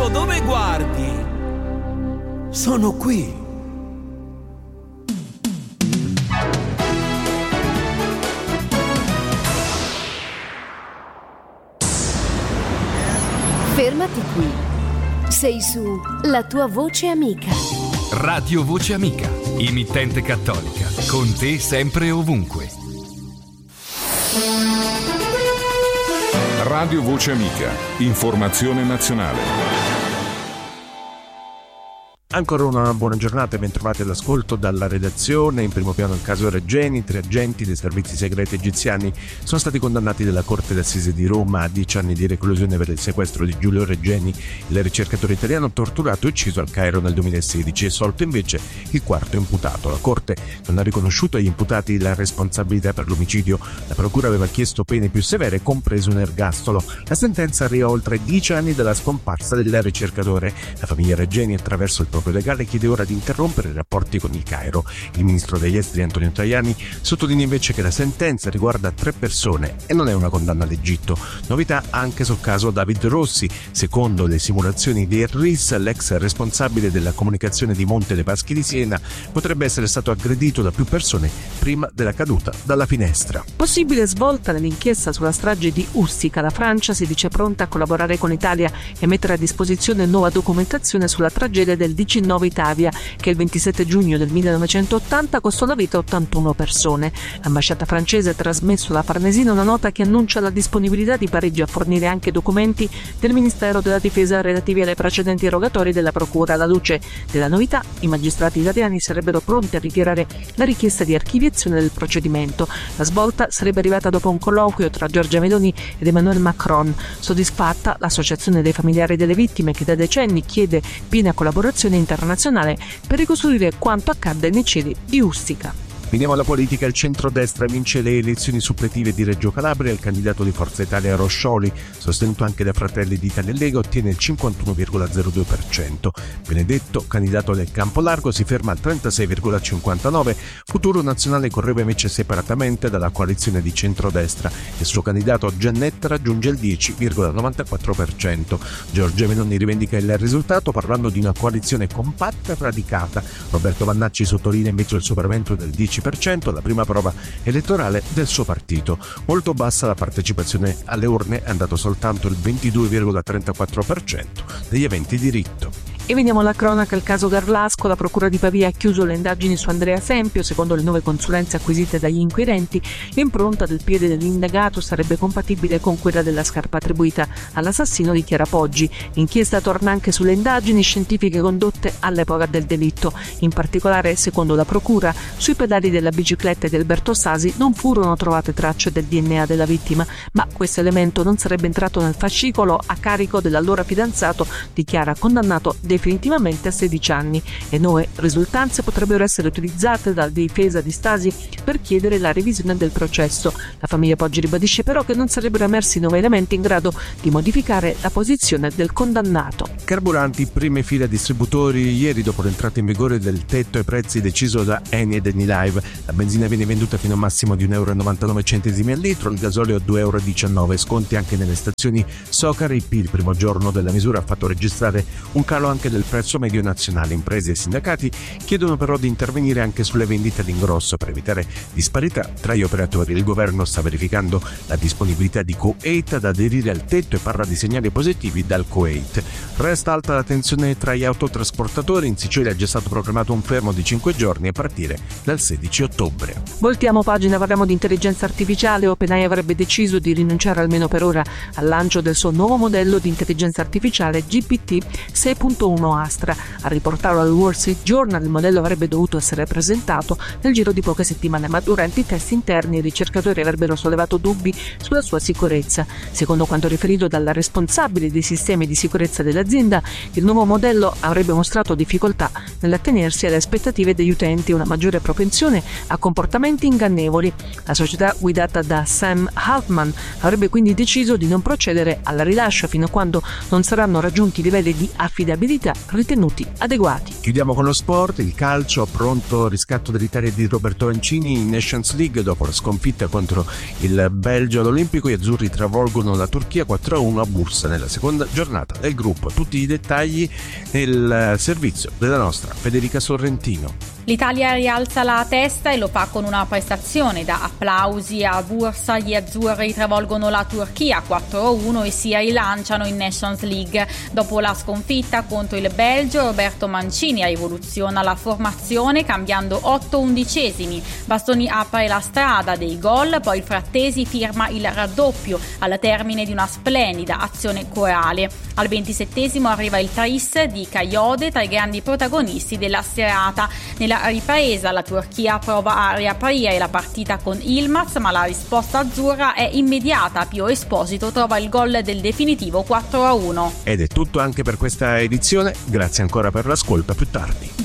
Marco, dove guardi? Sono qui. Fermati qui. Sei su La tua voce amica. Radio Voce Amica, emittente cattolica, con te sempre e ovunque. Radio Voce Amica, informazione nazionale. Ancora una buona giornata e ben trovati all'ascolto dalla redazione. In primo piano il caso Regeni. 3 agenti dei servizi segreti egiziani sono stati condannati dalla Corte d'Assise di Roma a 10 anni di reclusione per il sequestro di Giulio Regeni, il ricercatore italiano torturato e ucciso al Cairo nel 2016, e assolto invece il quarto imputato. La Corte non ha riconosciuto agli imputati la responsabilità per l'omicidio. La procura aveva chiesto pene più severe, compreso un ergastolo. La sentenza arriva oltre 10 anni dalla scomparsa del ricercatore. La famiglia Regeni, attraverso il proprio legale, chiede ora di interrompere i rapporti con il Cairo. Il ministro degli esteri Antonio Tajani sottolinea invece che la sentenza riguarda 3 persone e non è una condanna all'Egitto. Novità anche sul caso David Rossi. Secondo le simulazioni di RIS, l'ex responsabile della comunicazione di Monte dei Paschi di Siena potrebbe essere stato aggredito da più persone prima della caduta dalla finestra. Possibile svolta nell'inchiesta sulla strage di Ustica. La Francia si dice pronta a collaborare con l'Italia e mettere a disposizione nuova documentazione sulla tragedia del DC-9 Italia, che il 27 giugno del 1980 costò la vita a 81 persone. L'ambasciata francese ha trasmesso alla Farnesina una nota che annuncia la disponibilità di Parigi a fornire anche documenti del Ministero della Difesa relativi alle precedenti erogatori della Procura. Alla luce della novità, i magistrati italiani sarebbero pronti a ritirare la richiesta di archiviazione del procedimento. La svolta sarebbe arrivata dopo un colloquio tra Giorgia Meloni ed Emmanuel Macron. Soddisfatta, l'associazione dei familiari delle vittime, che da decenni chiede piena collaborazione internazionale per ricostruire quanto accadde nei cieli di Ustica. Veniamo alla politica. Il centrodestra vince le elezioni suppletive di Reggio Calabria. Il candidato di Forza Italia Roscioli, sostenuto anche da Fratelli d'Italia e Lega, ottiene il 51,02%. Benedetto, candidato del Campolargo, si ferma al 36,59%. Futuro Nazionale correva invece separatamente dalla coalizione di centrodestra. Il suo candidato Giannetta raggiunge il 10,94%. Giorgia Meloni rivendica il risultato parlando di una coalizione compatta e radicata. Roberto Vannacci sottolinea invece il superamento del 10%, la prima prova elettorale del suo partito. Molto bassa la partecipazione alle urne, è andato soltanto il 22,34% degli aventi diritto. E veniamo alla cronaca. Il caso Garlasco. La procura di Pavia ha chiuso le indagini su Andrea Sempio. Secondo le nuove consulenze acquisite dagli inquirenti, l'impronta del piede dell'indagato sarebbe compatibile con quella della scarpa attribuita all'assassino di Chiara Poggi. L'inchiesta torna anche sulle indagini scientifiche condotte all'epoca del delitto. In particolare, secondo la procura, sui pedali della bicicletta di Alberto Sasi non furono trovate tracce del DNA della vittima, ma questo elemento non sarebbe entrato nel fascicolo a carico dell'allora fidanzato di Chiara, condannato definitivamente a 16 anni. Le nuove risultanze potrebbero essere utilizzate dalla difesa di Stasi per chiedere la revisione del processo. La famiglia Poggi ribadisce però che non sarebbero emersi nuovi elementi in grado di modificare la posizione del condannato. Carburanti, prime file distributori. Ieri, dopo l'entrata in vigore del tetto ai prezzi deciso da Eni ed Enilive, la benzina viene venduta fino a un massimo di €1,99 al litro, il gasolio a €2,19. Sconti anche nelle stazioni Socar. Il primo giorno della misura ha fatto registrare un calo anche del prezzo medio nazionale. Imprese e sindacati chiedono però di intervenire anche sulle vendite all'ingrosso per evitare disparità tra gli operatori. Il governo sta verificando la disponibilità di Kuwait ad aderire al tetto e parla di segnali positivi dal Kuwait. Resta alta la tensione tra gli autotrasportatori. In Sicilia è già stato proclamato un fermo di 5 giorni a partire dal 16 ottobre. Voltiamo pagina, parliamo di intelligenza artificiale. OpenAI avrebbe deciso di rinunciare almeno per ora al lancio del suo nuovo modello di intelligenza artificiale GPT 6.1 Astra. A riportarlo al Wall Street Journal, il modello avrebbe dovuto essere presentato nel giro di poche settimane, ma durante i test interni i ricercatori avrebbero sollevato dubbi sulla sua sicurezza. Secondo quanto riferito dalla responsabile dei sistemi di sicurezza dell'azienda, il nuovo modello avrebbe mostrato difficoltà nell'attenersi alle aspettative degli utenti e una maggiore propensione a comportamenti ingannevoli. La società guidata da Sam Altman avrebbe quindi deciso di non procedere al rilascio fino a quando non saranno raggiunti livelli di affidabilità attività ritenuti adeguati. Chiudiamo con lo sport, il calcio, pronto riscatto dell'Italia di Roberto Mancini in Nations League dopo la sconfitta contro il Belgio all'Olimpico. Gli azzurri travolgono la Turchia 4-1 a Bursa nella seconda giornata del gruppo. Tutti i dettagli nel servizio della nostra Federica Sorrentino. L'Italia rialza la testa e lo fa con una prestazione da applausi a Bursa. Gli azzurri travolgono la Turchia 4-1 e si rilanciano in Nations League. Dopo la sconfitta contro il Belgio, Roberto Mancini rivoluziona la formazione cambiando 8 undicesimi. Bastoni apre la strada dei gol, poi il Frattesi firma il raddoppio al termine di una splendida azione corale. Al 27esimo arriva il tris di Kayode tra i grandi protagonisti della serata. Nella ripresa la Turchia prova a riaprire la partita con Yilmaz, ma la risposta azzurra è immediata. Pio Esposito trova il gol del definitivo 4-1. Ed è tutto anche per questa edizione, grazie ancora per l'ascolto, a più tardi.